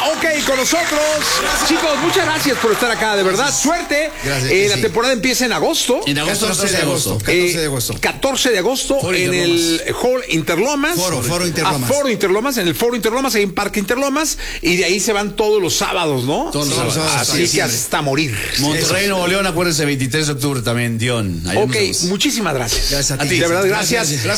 Ok, con nosotros. Chicos, muchas gracias por estar acá, de verdad. Suerte. Gracias, la temporada empieza en agosto. En agosto, 14 de agosto. 14 de agosto Foro en el Hall Interlomas. Foro Interlomas. Foro Interlomas, en el Foro Interlomas, ahí en Parque Interlomas. Y de ahí se van todos los sábados, ¿no? Todos los sábados. Así que hasta morir. Monterrey, Nuevo León, acuérdense, 23 de octubre también, Dion. Ahí Ok, muchísimas gracias. Gracias a ti. De verdad, gracias.